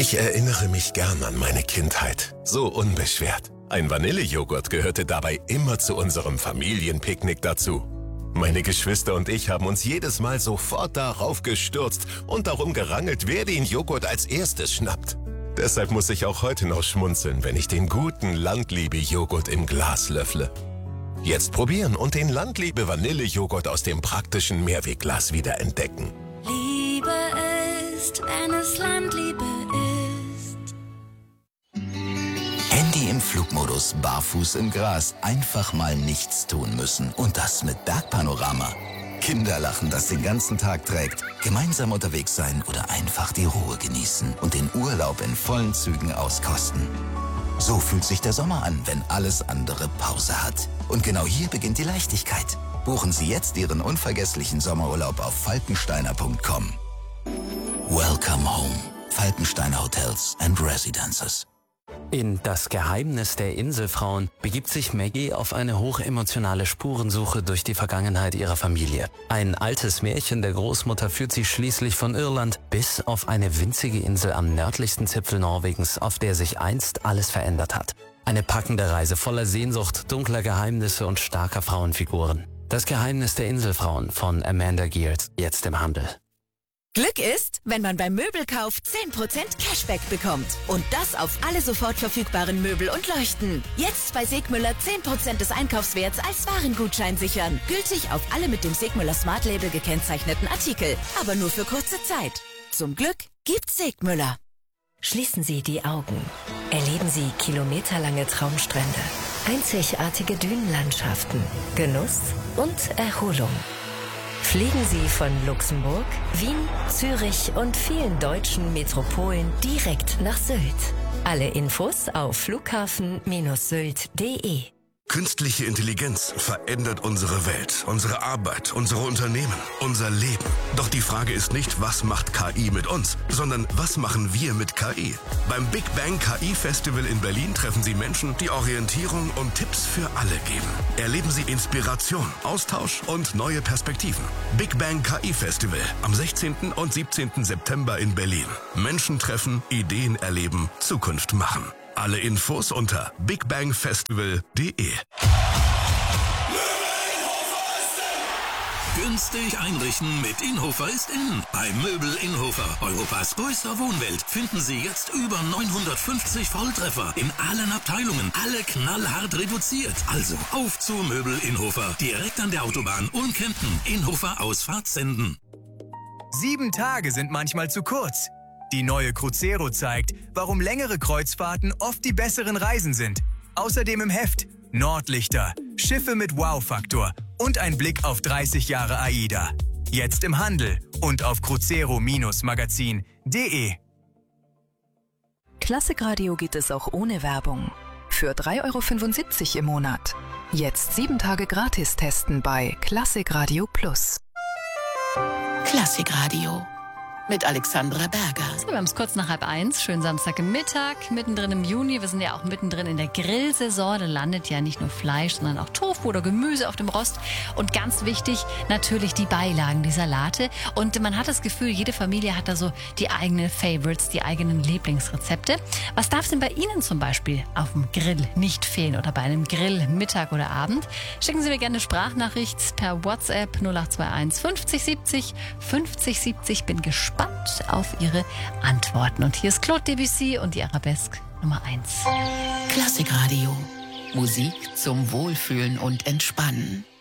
Ich erinnere mich gern an meine Kindheit. So unbeschwert. Ein Vanillejoghurt gehörte dabei immer zu unserem Familienpicknick dazu. Meine Geschwister und ich haben uns jedes Mal sofort darauf gestürzt und darum gerangelt, wer den Joghurt als erstes schnappt. Deshalb muss ich auch heute noch schmunzeln, wenn ich den guten Landliebe-Joghurt im Glas löffle. Jetzt probieren und den Landliebe-Vanillejoghurt aus dem praktischen Mehrwegglas wieder entdecken. Liebe ist, wenn es Landliebe ist. Handy im Flugmodus, barfuß im Gras, einfach mal nichts tun müssen. Und das mit Bergpanorama. Kinderlachen, das den ganzen Tag trägt. Gemeinsam unterwegs sein oder einfach die Ruhe genießen und den Urlaub in vollen Zügen auskosten. So fühlt sich der Sommer an, wenn alles andere Pause hat. Und genau hier beginnt die Leichtigkeit. Buchen Sie jetzt Ihren unvergesslichen Sommerurlaub auf falkensteiner.com. Welcome home. Falkensteiner Hotels and Residences. In Das Geheimnis der Inselfrauen begibt sich Maggie auf eine hochemotionale Spurensuche durch die Vergangenheit ihrer Familie. Ein altes Märchen der Großmutter führt sie schließlich von Irland bis auf eine winzige Insel am nördlichsten Zipfel Norwegens, auf der sich einst alles verändert hat. Eine packende Reise voller Sehnsucht, dunkler Geheimnisse und starker Frauenfiguren. Das Geheimnis der Inselfrauen von Amanda Geert, jetzt im Handel. Glück ist, wenn man beim Möbelkauf 10% Cashback bekommt. Und das auf alle sofort verfügbaren Möbel und Leuchten. Jetzt bei Segmüller 10% des Einkaufswerts als Warengutschein sichern. Gültig auf alle mit dem Segmüller Smart Label gekennzeichneten Artikel. Aber nur für kurze Zeit. Zum Glück gibt's Segmüller. Schließen Sie die Augen. Erleben Sie kilometerlange Traumstrände, einzigartige Dünenlandschaften, Genuss und Erholung. Fliegen Sie von Luxemburg, Wien, Zürich und vielen deutschen Metropolen direkt nach Sylt. Alle Infos auf flughafen-sylt.de. Künstliche Intelligenz verändert unsere Welt, unsere Arbeit, unsere Unternehmen, unser Leben. Doch die Frage ist nicht, was macht KI mit uns, sondern was machen wir mit KI? Beim Big Bang KI Festival in Berlin treffen Sie Menschen, die Orientierung und Tipps für alle geben. Erleben Sie Inspiration, Austausch und neue Perspektiven. Big Bang KI Festival am 16. und 17. September in Berlin. Menschen treffen, Ideen erleben, Zukunft machen. Alle Infos unter bigbangfestival.de. Günstig einrichten mit Inhofer ist in. Bei Möbel Inhofer, Europas größter Wohnwelt, finden Sie jetzt über 950 Volltreffer in allen Abteilungen. Alle knallhart reduziert. Also auf zu Möbel Inhofer. Direkt an der Autobahn Ulm-Kempten. Inhofer Ausfahrt Senden. 7 Tage sind manchmal zu kurz. Die neue Cruzeiro zeigt, warum längere Kreuzfahrten oft die besseren Reisen sind. Außerdem im Heft Nordlichter, Schiffe mit Wow-Faktor und ein Blick auf 30 Jahre AIDA. Jetzt im Handel und auf cruzeiro-magazin.de. Klassikradio geht es auch ohne Werbung. Für 3,75 € im Monat. Jetzt 7 Tage gratis testen bei Klassikradio Plus. Klassikradio mit Alexandra Berger. So, wir haben es kurz nach 12:30, schönen Samstagmittag, mittendrin im Juni. Wir sind ja auch mittendrin in der Grillsaison. Da landet ja nicht nur Fleisch, sondern auch Tofu oder Gemüse auf dem Rost. Und ganz wichtig, natürlich die Beilagen, die Salate. Und man hat das Gefühl, jede Familie hat da so die eigenen Favorites, die eigenen Lieblingsrezepte. Was darf denn bei Ihnen zum Beispiel auf dem Grill nicht fehlen oder bei einem Grill Mittag oder Abend? Schicken Sie mir gerne eine Sprachnachricht per WhatsApp 0821 50 70 50 70. Bin gespannt auf Ihre Antworten. Und hier ist Claude Debussy und die Arabesque Nummer 1. Klassikradio. Musik zum Wohlfühlen und Entspannen.